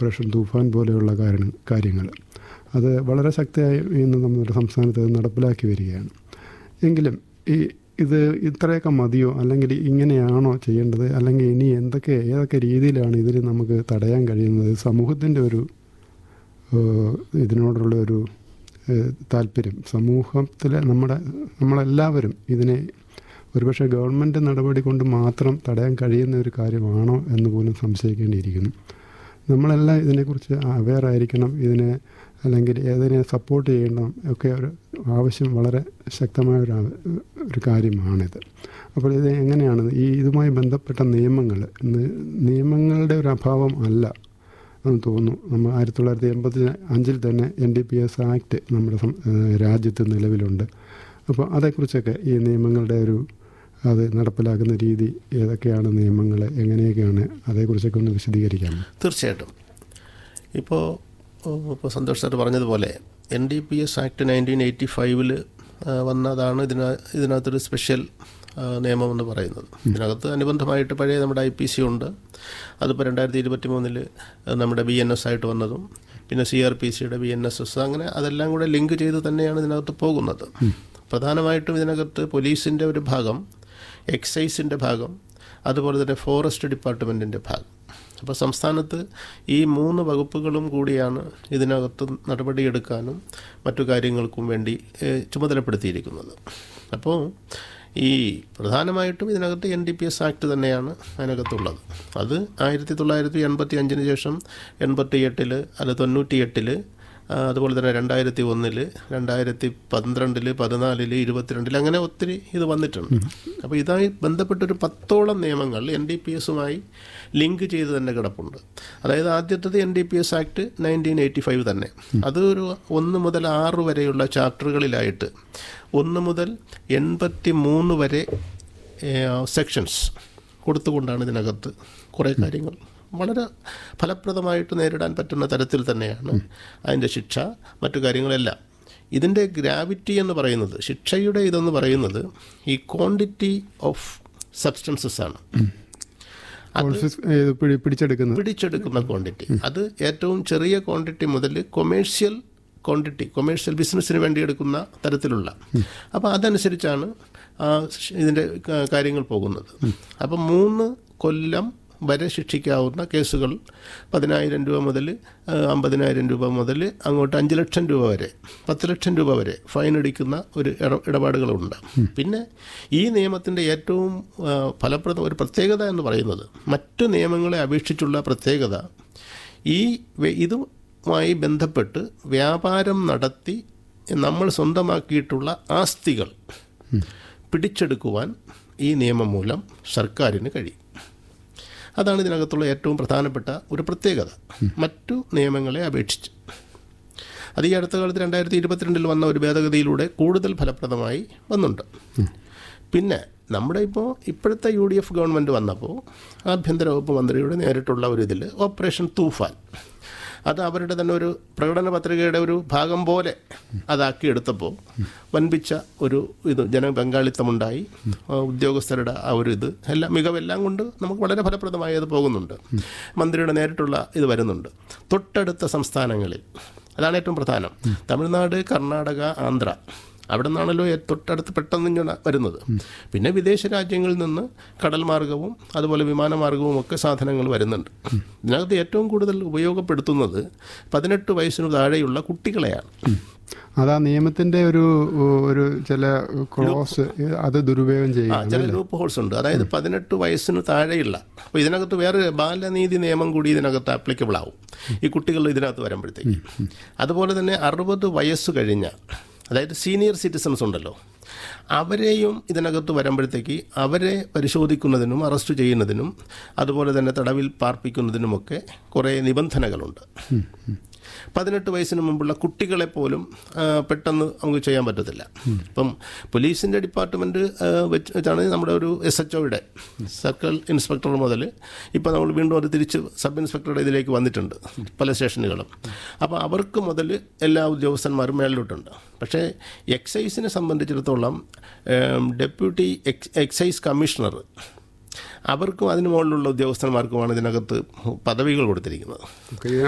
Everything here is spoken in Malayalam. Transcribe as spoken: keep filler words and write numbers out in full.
ഓപ്പറേഷൻ തൂഫാൻ പോലെയുള്ള കാരണം കാര്യങ്ങൾ അത് വളരെ ശക്തിയായി ഇന്ന് നമ്മുടെ സംസ്ഥാനത്ത് നടപ്പിലാക്കി വരികയാണ്. എങ്കിലും ഈ ഇത് ഇത്രയൊക്കെ മതിയോ, അല്ലെങ്കിൽ ഇങ്ങനെയാണോ ചെയ്യേണ്ടത്, അല്ലെങ്കിൽ ഇനി എന്തൊക്കെ ഏതൊക്കെ രീതിയിലാണ് ഇതിൽ നമുക്ക് തടയാൻ കഴിയുന്നത്? സമൂഹത്തിൻ്റെ ഒരു ഇതിനോടുള്ള ഒരു താല്പര്യം, സമൂഹത്തിലെ നമ്മുടെ നമ്മളെല്ലാവരും ഇതിനെ ഒരുപക്ഷെ ഗവൺമെൻറ് നടപടി കൊണ്ട് മാത്രം തടയാൻ കഴിയുന്ന ഒരു കാര്യമാണോ എന്ന് പോലും സംശയിക്കേണ്ടിയിരിക്കുന്നു. നമ്മളെല്ലാം ഇതിനെക്കുറിച്ച് അവെയർ ആയിരിക്കണം. ഇതിനെ അല്ലെങ്കിൽ ഏതിനെ സപ്പോർട്ട് ചെയ്യണം ഒക്കെ ഒരു ആവശ്യം വളരെ ശക്തമായ ഒരു ഒരു കാര്യമാണിത്. അപ്പോൾ ഇത് എങ്ങനെയാണ് ഈ ഇതുമായി ബന്ധപ്പെട്ട നിയമങ്ങൾ നിയമങ്ങളുടെ ഒരു അഭാവം അല്ല എന്ന് തോന്നുന്നു. നമ്മൾ ആയിരത്തി തൊള്ളായിരത്തി എൺപത്തി അഞ്ചിൽ തന്നെ N D P S act നമ്മുടെ രാജ്യത്ത് നിലവിലുണ്ട്. അപ്പോൾ അതേക്കുറിച്ചൊക്കെ ഈ നിയമങ്ങളുടെ ഒരു അത് നടപ്പിലാക്കുന്ന രീതി ഏതൊക്കെയാണ്, നിയമങ്ങൾ എങ്ങനെയൊക്കെയാണ്, അതേക്കുറിച്ചൊക്കെ ഒന്ന് വിശദീകരിക്കാമോ? തീർച്ചയായിട്ടും. ഇപ്പോൾ ഇപ്പോൾ സന്തോഷ് സാർ പറഞ്ഞതുപോലെ N D P S act nineteen eighty ഫൈവിൽ വന്നതാണ് ഇതിന ഇതിനകത്തൊരു സ്പെഷ്യൽ നിയമമെന്ന് പറയുന്നത്. ഇതിനകത്ത് അനുബന്ധമായിട്ട് പഴയ നമ്മുടെ ഐ പി സി ഉണ്ട്. അതിപ്പോൾ രണ്ടായിരത്തി ഇരുപത്തി മൂന്നിൽ നമ്മുടെ ബി എൻ എസ് ആയിട്ട് വന്നതും പിന്നെ സി ആർ പി സിയുടെ ബി എൻ എസ് എസ്, അങ്ങനെ അതെല്ലാം കൂടെ ലിങ്ക് ചെയ്ത് തന്നെയാണ് ഇതിനകത്ത് പോകുന്നത്. പ്രധാനമായിട്ടും ഇതിനകത്ത് പോലീസിൻ്റെ ഒരു ഭാഗം, എക്സൈസിൻ്റെ ഭാഗം, അതുപോലെ തന്നെ ഫോറസ്റ്റ് ഡിപ്പാർട്ട്മെൻറ്റിൻ്റെ ഭാഗം. അപ്പോൾ സംസ്ഥാനത്ത് ഈ മൂന്ന് വകുപ്പുകളും കൂടിയാണ് ഇതിനകത്ത് നടപടിയെടുക്കാനും മറ്റു കാര്യങ്ങൾക്കും വേണ്ടി ചുമതലപ്പെടുത്തിയിരിക്കുന്നത്. അപ്പോൾ ഈ പ്രധാനമായിട്ടും ഇതിനകത്ത് N D P S act തന്നെയാണ് അതിനകത്തുള്ളത്. അത് ആയിരത്തി തൊള്ളായിരത്തി എൺപത്തി അഞ്ചിന് ശേഷം എൺപത്തി എട്ടിൽ അത് തൊണ്ണൂറ്റി എട്ടിൽ അതുപോലെ തന്നെ രണ്ടായിരത്തി ഒന്നിൽ രണ്ടായിരത്തി പന്ത്രണ്ടിൽ പതിനാലിൽ ഇരുപത്തിരണ്ടിൽ അങ്ങനെ ഒത്തിരി ഇത് വന്നിട്ടുണ്ട്. അപ്പോൾ ഇതായി ബന്ധപ്പെട്ടൊരു പത്തോളം നിയമങ്ങൾ എൻ ഡി പി എസുമായി ലിങ്ക് ചെയ്ത് തന്നെ കിടപ്പുണ്ട്. അതായത് ആദ്യത്തേത് N D P S act nineteen eighty five തന്നെ. അത് ഒരു ഒന്ന് മുതൽ ആറ് വരെയുള്ള ചാപ്റ്ററുകളിലായിട്ട് ഒന്ന് മുതൽ എൺപത്തി മൂന്ന് വരെ സെക്ഷൻസ് കൊടുത്തുകൊണ്ടാണ് ഇതിനകത്ത് കുറേ കാര്യങ്ങൾ വളരെ ഫലപ്രദമായിട്ട് നേരിടാൻ പറ്റുന്ന തരത്തിൽ തന്നെയാണ് അതിൻ്റെ ശിക്ഷ, മറ്റു കാര്യങ്ങളെല്ലാം. ഇതിൻ്റെ ഗ്രാവിറ്റി എന്ന് പറയുന്നത്, ശിക്ഷയുടെ ഇതെന്ന് പറയുന്നത് ഈ ക്വാണ്ടിറ്റി ഓഫ് സബ്സ്റ്റൻസസ് ആണ്. പിടിച്ചെടുക്കുന്ന പിടിച്ചെടുക്കുന്ന ക്വാണ്ടിറ്റി, അത് ഏറ്റവും ചെറിയ ക്വാണ്ടിറ്റി മുതൽ കൊമേഴ്ഷ്യൽ ക്വാണ്ടിറ്റി, കൊമേഴ്ഷ്യൽ ബിസിനസ്സിന് വേണ്ടി എടുക്കുന്ന തരത്തിലുള്ള. അപ്പോൾ അതനുസരിച്ചാണ് ഇതിൻ്റെ കാര്യങ്ങൾ പോകുന്നത്. അപ്പം മൂന്ന് കൊല്ലം വരെ ശിക്ഷിക്കാവുന്ന കേസുകൾ പതിനായിരം രൂപ മുതൽ അമ്പതിനായിരം രൂപ മുതൽ അങ്ങോട്ട് അഞ്ച് ലക്ഷം രൂപ വരെ പത്ത് ലക്ഷം രൂപ വരെ ഫൈൻ അടിക്കുന്ന ഒരു ഇടപാടുകളുണ്ട്. പിന്നെ ഈ നിയമത്തിൻ്റെ ഏറ്റവും ഫലപ്രദ ഒരു പ്രത്യേകത എന്ന് പറയുന്നത്, മറ്റു നിയമങ്ങളെ അപേക്ഷിച്ചുള്ള പ്രത്യേകത, ഈ ഇതുമായി ബന്ധപ്പെട്ട് വ്യാപാരം നടത്തി നമ്മൾ സ്വന്തമാക്കിയിട്ടുള്ള ആസ്തികൾ പിടിച്ചെടുക്കുവാൻ ഈ നിയമം മൂലം സർക്കാരിന് കഴിയും. അതാണ് ഇതിനകത്തുള്ള ഏറ്റവും പ്രധാനപ്പെട്ട ഒരു പ്രത്യേകത മറ്റു നിയമങ്ങളെ അപേക്ഷിച്ച്. അത് ഈ അടുത്ത കാലത്ത് രണ്ടായിരത്തി ഇരുപത്തിരണ്ടിൽ വന്ന ഒരു ഭേദഗതിയിലൂടെ കൂടുതൽ ഫലപ്രദമായി വന്നുണ്ട്. പിന്നെ നമ്മുടെ ഇപ്പോൾ ഇപ്പോഴത്തെ യു ഡി എഫ് ഗവൺമെൻറ് വന്നപ്പോൾ ആഭ്യന്തര വകുപ്പ് മന്ത്രിയുടെ നേരിട്ടുള്ള ഒരു ഇതിൽ ഓപ്പറേഷൻ തൂഫാൻ, അത് അവരുടെ തന്നെ ഒരു പ്രകടന പത്രികയുടെ ഒരു ഭാഗം പോലെ അതാക്കിയെടുത്തപ്പോൾ വൻപിച്ച ഒരു ഇത് ജനപങ്കാളിത്തമുണ്ടായി. ഉദ്യോഗസ്ഥരുടെ ആ ഒരു ഇത് എല്ലാം മികവെല്ലാം കൊണ്ട് നമുക്ക് വളരെ ഫലപ്രദമായി അത് പോകുന്നുണ്ട്. മന്ത്രിയുടെ നേരിട്ടുള്ള ഇത് വരുന്നുണ്ട്. തൊട്ടടുത്ത സംസ്ഥാനങ്ങളിൽ അതാണ് ഏറ്റവും പ്രധാനം. തമിഴ്നാട്, കർണാടക, ആന്ധ്ര, അവിടെ നിന്നാണല്ലോ തൊട്ടടുത്ത് പെട്ടെന്ന് ഇങ്ങനെ വരുന്നത്. പിന്നെ വിദേശ രാജ്യങ്ങളിൽ നിന്ന് കടൽ മാർഗവും അതുപോലെ വിമാനമാർഗവും ഒക്കെ സാധനങ്ങൾ വരുന്നുണ്ട്. ഇതിനകത്ത് ഏറ്റവും കൂടുതൽ ഉപയോഗപ്പെടുത്തുന്നത് പതിനെട്ട് വയസ്സിന് താഴെയുള്ള കുട്ടികളെയാണ്. അതാ നിയമത്തിൻ്റെ ഒരു ഒരു ചില ക്ലോസ് അത് ദുരുപയോഗം ചെയ്യുക, ചില ലൂപ്പ് ഹോൾസ് ഉണ്ട്. അതായത് പതിനെട്ട് വയസ്സിന് താഴെയുള്ള, അപ്പോൾ ഇതിനകത്ത് വേറെ ബാലനീതി നിയമം കൂടി ഇതിനകത്ത് ആപ്ലിക്കബിൾ ആവും ഈ കുട്ടികൾ ഇതിനകത്ത് വരുമ്പോഴത്തേക്ക്. അതുപോലെ തന്നെ അറുപത് വയസ്സ് കഴിഞ്ഞ, അതായത് സീനിയർ സിറ്റിസൺസ് ഉണ്ടല്ലോ, അവരെയും ഇതിനകത്ത് വരുമ്പോഴത്തേക്ക് അവരെ പരിശോധിക്കുന്നതിനും അറസ്റ്റ് ചെയ്യുന്നതിനും അതുപോലെ തന്നെ തടവിൽ പാർപ്പിക്കുന്നതിനുമൊക്കെ കുറേ നിബന്ധനകളുണ്ട്. പതിനെട്ട് വയസ്സിന് മുമ്പുള്ള കുട്ടികളെ പോലും പെട്ടെന്ന് നമുക്ക് ചെയ്യാൻ പറ്റത്തില്ല. ഇപ്പം പോലീസിൻ്റെ ഡിപ്പാർട്ട്മെൻറ്റ് വെച്ചാണ് നമ്മുടെ ഒരു എസ് എച്ച് ഒയുടെ സർക്കിൾ ഇൻസ്പെക്ടർ മുതൽ ഇപ്പം നമ്മൾ വീണ്ടും അത് തിരിച്ച് സബ് ഇൻസ്പെക്ടറുടെ ഇതിലേക്ക് വന്നിട്ടുണ്ട് പല സ്റ്റേഷനുകളും. അപ്പോൾ അവർക്ക് മുതൽ എല്ലാ ഉദ്യോഗസ്ഥന്മാരും മേളിലോട്ടുണ്ട്. പക്ഷേ എക്സൈസിനെ സംബന്ധിച്ചിടത്തോളം ഡെപ്യൂട്ടി എക്സ് എക്സൈസ് കമ്മീഷണർ, അവർക്കും അതിന് മുകളിലുള്ള ഉദ്യോഗസ്ഥന്മാർക്കുമാണ് ഇതിനകത്ത് പദവികൾ കൊടുത്തിരിക്കുന്നത്.